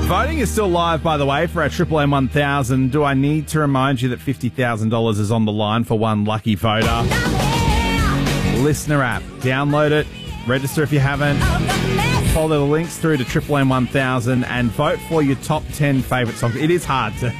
Voting is still live, by the way, for our Triple M 1000. Do I need to remind you that $50,000 is on the line for one lucky voter? Listener app. Download it. Register if you haven't. Follow the links through to Triple M 1000 and vote for your top 10 favourite songs. It is hard to